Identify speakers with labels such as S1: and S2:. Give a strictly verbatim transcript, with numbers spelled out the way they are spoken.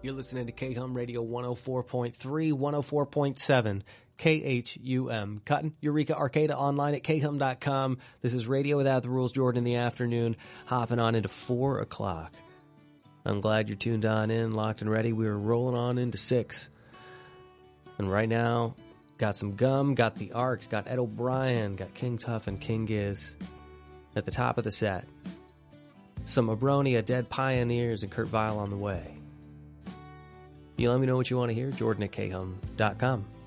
S1: You're listening to K-Hum Radio one oh four point three, one oh four point seven, K H U M. Cutting Eureka Arcada online at K Hum dot com. This is Radio Without the Rules, Jordan in the afternoon, hopping on into four o'clock. I'm glad you're tuned on in, locked and ready. We're rolling on into six. And right now, got some gum, got the Arcs, got Ed O'Brien, got King Tuff and King Giz at the top of the set. Some Abronia, Dead Pioneers, and Kurt Vile on the way. You let me know what you want to hear, Jordan at K Hum dot com.